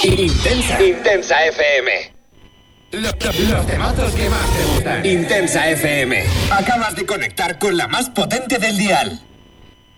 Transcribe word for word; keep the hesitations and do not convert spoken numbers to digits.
Intensa. Intensa F M. Los, los, los temazos que más te gustan. Intensa F M. Acabas de conectar con la más potente del dial.